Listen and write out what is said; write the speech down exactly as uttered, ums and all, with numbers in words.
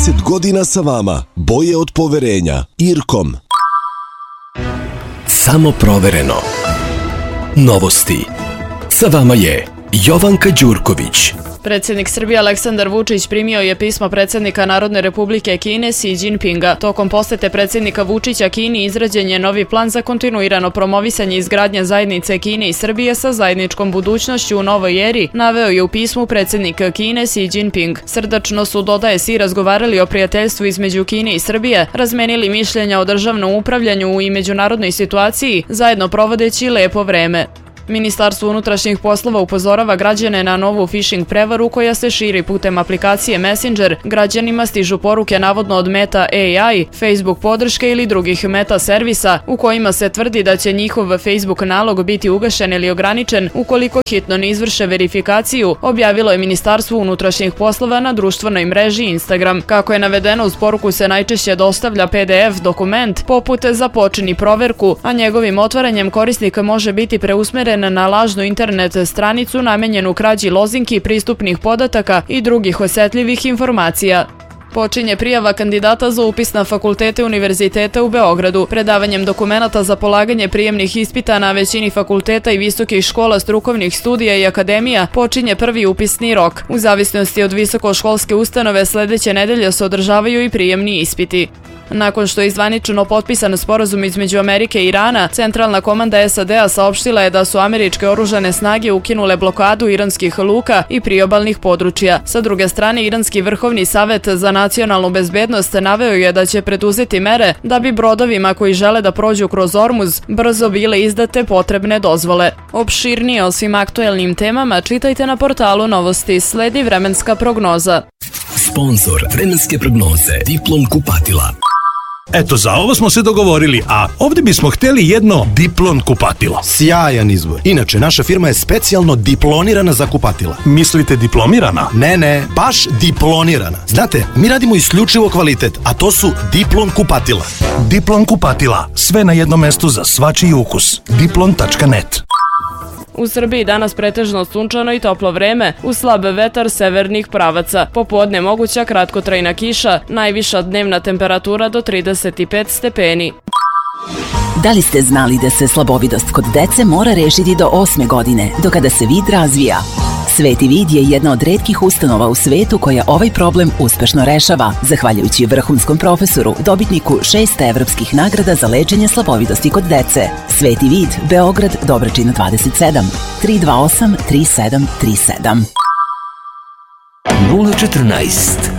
trideset godina sa vama. Boje od poverenja. Irkom. Samo provereno. Novosti. Sa vama je Jovanka Đurković. Predsjednik Srbije Aleksandar Vučić primio je pismo predsjednika Narodne Republike Kine Xi Jinpinga. Tokom posete predsjednika Vučića Kini izrađen je novi plan za kontinuirano promovisanje izgradnje zajednice Kine i Srbije sa zajedničkom budućnošću u novoj eri, naveo je u pismu predsjednik Kine Xi Jinping. Srdačno su, dodaje Xi, razgovarali o prijateljstvu između Kine i Srbije, razmenili mišljenja o državnom upravljanju i međunarodnoj situaciji, zajedno provodeći lepo vreme. Ministarstvo unutrašnjih poslova upozorava građane na novu phishing prevaru koja se širi putem aplikacije Messenger. Građanima stižu poruke navodno od Meta A I, Facebook podrške ili drugih meta servisa u kojima se tvrdi da će njihov Facebook nalog biti ugašen ili ograničen ukoliko hitno ne izvrše verifikaciju, objavilo je Ministarstvo unutrašnjih poslova na društvenoj mreži Instagram. Kako je navedeno, uz poruku se najčešće dostavlja P D F dokument poput započini proverku, a njegovim otvaranjem korisnik može biti preusmeren na lažnu internet stranicu namenjenu krađi lozinki, pristupnih podataka i drugih osetljivih informacija. Počinje prijava kandidata za upis na fakultete univerziteta u Beogradu. Predavanjem dokumenata za polaganje prijemnih ispita na većini fakulteta i visokih škola strukovnih studija i akademija počinje prvi upisni rok. U zavisnosti od visokoškolske ustanove sledeće nedelje se održavaju i prijemni ispiti. Nakon što je zvanično potpisan sporazum između Amerike i Irana, centralna komanda S A D-a saopštila je da su američke oružane snage ukinule blokadu iranskih luka i priobalnih područja. Sa druge strane, Iranski vrhovni savet za nacionalnu bezbednost naveo je da će preduzeti mere da bi brodovima koji žele da prođu kroz Ormuz brzo bile izdate potrebne dozvole. Opširnije o svim aktuelnim temama čitajte na portalu Novosti. Sledi vremenska prognoza. Sponzor vremenske prognoze Diplon kupatila. Eto, za ovo smo se dogovorili, a ovdje bismo htjeli jedno Diplon kupatilo. Sjajan izbor. Inače, naša firma je specijalno diplonirana za kupatila. Mislite diplomirana? Ne, ne, baš diplonirana. Znate, mi radimo isključivo kvalitet, a to su Diplon kupatila. Diplon kupatila. Sve na jednom mestu za svačiji ukus. diplon tačka net. U Srbiji danas pretežno sunčano i toplo vreme, uz slab vetar severnih pravaca. Popodne moguća kratkotrajna kiša, najviša dnevna temperatura do trideset pet stepeni. Da li ste znali da se slabovidost kod dece mora rešiti do osme godine, do kada se vid razvija? Sveti vid je jedna od retkih ustanova u svetu koja ovaj problem uspešno rešava, zahvaljujući vrhunskom profesoru, dobitniku šest evropskih nagrada za lečenje slabovidosti kod dece. Sveti vid, Beograd, Dobračina dvadeset sedam, tri dva osam tri sedam tri sedam. nula četrnaest